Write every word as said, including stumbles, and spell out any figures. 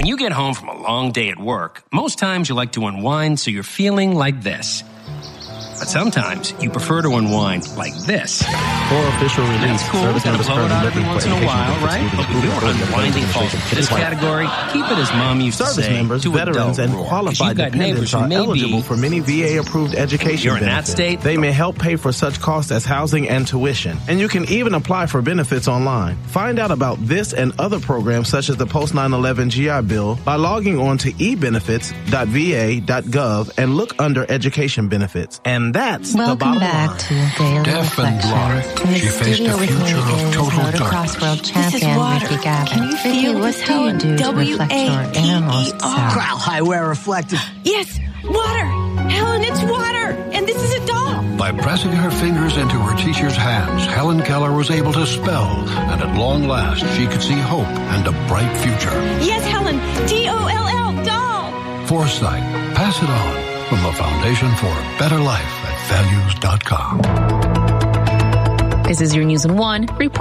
When you get home from a long day at work, most times you like to unwind so you're feeling like this. But sometimes you prefer to unwind like this. For official release, That's cool. service Gotta members blow it out currently every looking once for in a education while, right? benefits But when including you're unwinding falls into this category, keep it as Mom used to Service say, members, to veterans, a and dull roar. qualified You've got neighbors dependents who are may eligible be, for many V A-approved education you're in that benefits. state. They may help pay for such costs as housing and tuition. And you can even apply for benefits online. Find out about this and other programs such as the post nine eleven G I Bill by logging on to e benefits dot v a dot gov and look under education benefits. And that's Welcome the bottom back line. to Daily Deaf and blind, Reflections. In the she faced studio a with me future of is total motocross darkness. world This is champion water. Ricky Gavin. Can you Ricky, feel what this? do you do to W reflect your A T E innermost R. self? Crowd high wear reflective. Yes, water. Helen, it's water. And this is a doll. By pressing her fingers into her teacher's hands, Helen Keller was able to spell, and at long last, she could see hope and a bright future. Yes, Helen. D O L L, doll. Foresight, pass it on from the Foundation for a Better Life at values dot com. This is your News in One report.